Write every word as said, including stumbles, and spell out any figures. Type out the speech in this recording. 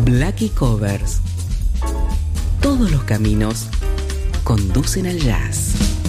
Blackie Covers. Todos los caminos conducen al jazz.